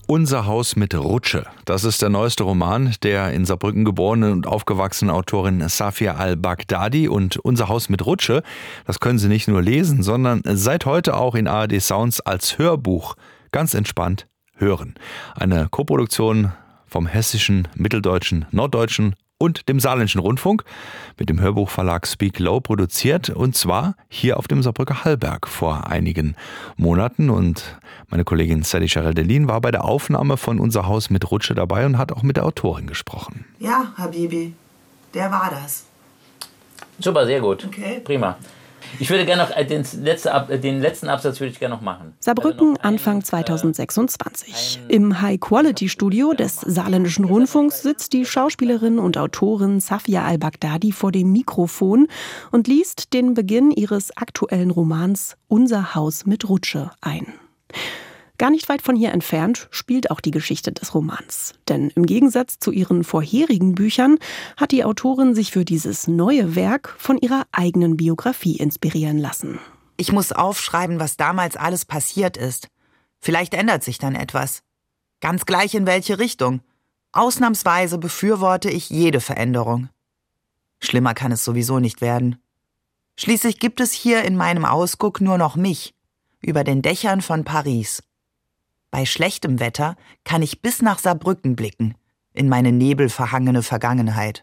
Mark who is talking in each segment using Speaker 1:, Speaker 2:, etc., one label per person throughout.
Speaker 1: Unser Haus mit Rutsche. Das ist der neueste Roman der in Saarbrücken geborenen und aufgewachsenen Autorin Safia al-Baghdadi. Und Unser Haus mit Rutsche, das können Sie nicht nur lesen, sondern seit heute auch in ARD Sounds als Hörbuch ganz entspannt hören. Eine Koproduktion vom Hessischen, Mitteldeutschen, Norddeutschen und dem Saarländischen Rundfunk mit dem Hörbuchverlag Speak Low produziert, und zwar hier auf dem Saarbrücker Hallberg vor einigen Monaten. Und meine Kollegin Sally Charel-Delin war bei der Aufnahme von Unser Haus mit Rutsche dabei und hat auch mit der Autorin gesprochen.
Speaker 2: Ja, Habibi, der war das.
Speaker 3: Super, sehr gut.
Speaker 2: Okay.
Speaker 3: Prima. Ich würde gerne noch den letzten Absatz würde ich gerne noch machen.
Speaker 4: Saarbrücken Anfang 2026. Im High-Quality-Studio des Saarländischen Rundfunks sitzt die Schauspielerin und Autorin Safia al-Baghdadi vor dem Mikrofon und liest den Beginn ihres aktuellen Romans Unser Haus mit Rutsche ein. Gar nicht weit von hier entfernt spielt auch die Geschichte des Romans. Denn im Gegensatz zu ihren vorherigen Büchern hat die Autorin sich für dieses neue Werk von ihrer eigenen Biografie inspirieren lassen.
Speaker 2: Ich muss aufschreiben, was damals alles passiert ist. Vielleicht ändert sich dann etwas. Ganz gleich in welche Richtung. Ausnahmsweise befürworte ich jede Veränderung. Schlimmer kann es sowieso nicht werden. Schließlich gibt es hier in meinem Ausguck nur noch mich, über den Dächern von Paris. Bei schlechtem Wetter kann ich bis nach Saarbrücken blicken, in meine nebelverhangene Vergangenheit.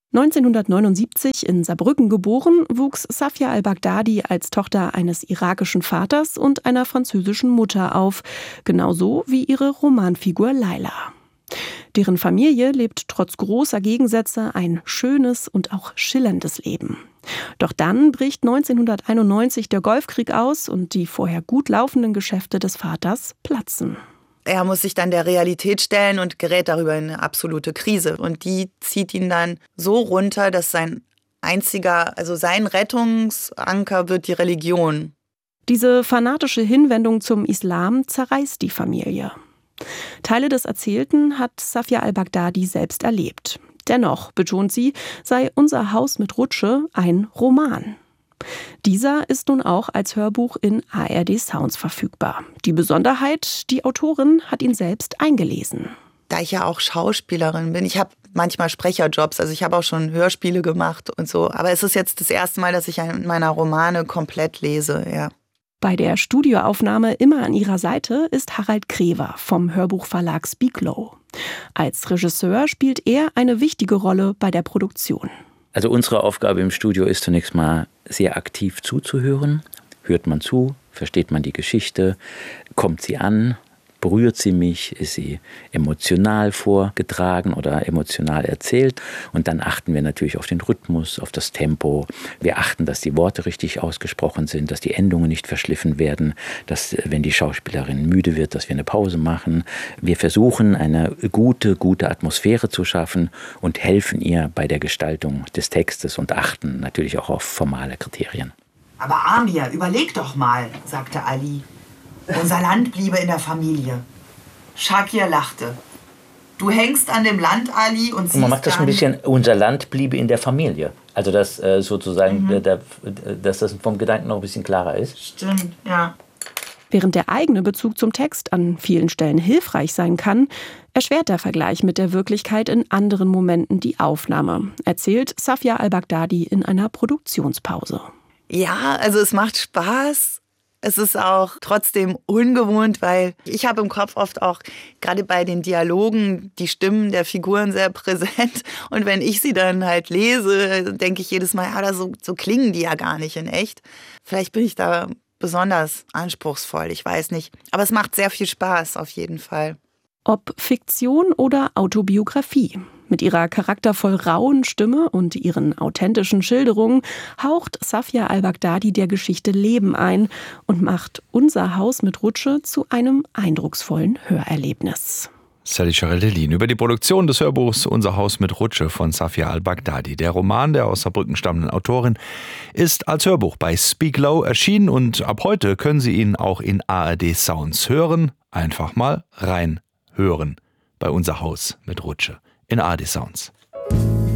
Speaker 4: 1979 in Saarbrücken geboren, wuchs Safia al-Baghdadi als Tochter eines irakischen Vaters und einer französischen Mutter auf, genauso wie ihre Romanfigur Laila. Deren Familie lebt trotz großer Gegensätze ein schönes und auch schillerndes Leben. Doch dann bricht 1991 der Golfkrieg aus und die vorher gut laufenden Geschäfte des Vaters platzen.
Speaker 2: Er muss sich dann der Realität stellen und gerät darüber in eine absolute Krise. Und die zieht ihn dann so runter, dass sein Rettungsanker wird die Religion.
Speaker 4: Diese fanatische Hinwendung zum Islam zerreißt die Familie. Teile des Erzählten hat Safia al-Baghdadi selbst erlebt. Dennoch, betont sie, sei Unser Haus mit Rutsche ein Roman. Dieser ist nun auch als Hörbuch in ARD Sounds verfügbar. Die Besonderheit, die Autorin hat ihn selbst eingelesen.
Speaker 2: Da ich ja auch Schauspielerin bin, ich habe manchmal Sprecherjobs, also ich habe auch schon Hörspiele gemacht und so. Aber es ist jetzt das erste Mal, dass ich einen meiner Romane komplett lese, ja.
Speaker 4: Bei der Studioaufnahme immer an ihrer Seite ist Harald Krewer vom Hörbuchverlag Speak Low. Als Regisseur spielt er eine wichtige Rolle bei der Produktion.
Speaker 3: Also unsere Aufgabe im Studio ist zunächst mal sehr aktiv zuzuhören. Hört man zu, versteht man die Geschichte, kommt sie an, berührt sie mich, ist sie emotional vorgetragen oder emotional erzählt. Und dann achten wir natürlich auf den Rhythmus, auf das Tempo. Wir achten, dass die Worte richtig ausgesprochen sind, dass die Endungen nicht verschliffen werden, dass, wenn die Schauspielerin müde wird, dass wir eine Pause machen. Wir versuchen, eine gute Atmosphäre zu schaffen und helfen ihr bei der Gestaltung des Textes und achten natürlich auch auf formale Kriterien.
Speaker 2: Aber Amir, überleg doch mal, sagte Ali. Unser Land bliebe in der Familie. Shakir lachte. Du hängst an dem Land, Ali, und siehst
Speaker 3: man macht das ein bisschen, unser Land bliebe in der Familie. Also dass sozusagen, dass das vom Gedanken noch ein bisschen klarer ist.
Speaker 2: Stimmt, ja.
Speaker 4: Während der eigene Bezug zum Text an vielen Stellen hilfreich sein kann, erschwert der Vergleich mit der Wirklichkeit in anderen Momenten die Aufnahme, erzählt Safia al-Baghdadi in einer Produktionspause.
Speaker 2: Ja, also es macht Spaß. Es ist auch trotzdem ungewohnt, weil ich habe im Kopf oft auch, gerade bei den Dialogen, die Stimmen der Figuren sehr präsent. Und wenn ich sie dann halt lese, denke ich jedes Mal, ja, so klingen die ja gar nicht in echt. Vielleicht bin ich da besonders anspruchsvoll, ich weiß nicht. Aber es macht sehr viel Spaß, auf jeden Fall.
Speaker 4: Ob Fiktion oder Autobiografie. Mit ihrer charaktervoll rauen Stimme und ihren authentischen Schilderungen haucht Safia al-Baghdadi der Geschichte Leben ein und macht Unser Haus mit Rutsche zu einem eindrucksvollen Hörerlebnis.
Speaker 1: Sally Charel-Delin über die Produktion des Hörbuchs Unser Haus mit Rutsche von Safia al-Baghdadi. Der Roman der aus Saarbrücken stammenden Autorin ist als Hörbuch bei Speak Low erschienen und ab heute können Sie ihn auch in ARD Sounds hören. Einfach mal reinhören bei Unser Haus mit Rutsche in ARD Sounds.